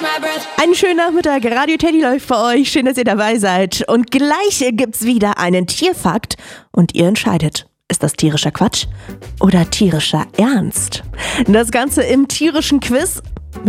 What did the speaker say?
Einen schönen Nachmittag, Radio Teddy läuft für euch. Schön, dass ihr dabei seid. Und gleich gibt's wieder einen Tierfakt und ihr entscheidet. Ist das tierischer Quatsch oder tierischer Ernst? Das Ganze im tierischen Quiz